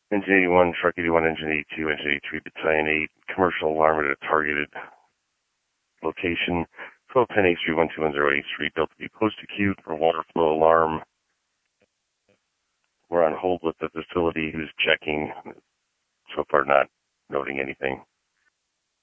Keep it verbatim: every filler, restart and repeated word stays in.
Engine eighty-one, Truck eighty-one, Engine eighty-two, Engine eighty-three, Battalion eight, commercial alarm at a targeted location. twelve ten H three one two one zero H three, Delta V post acute for water flow alarm. We're on hold with the facility who's checking. So far not noting anything.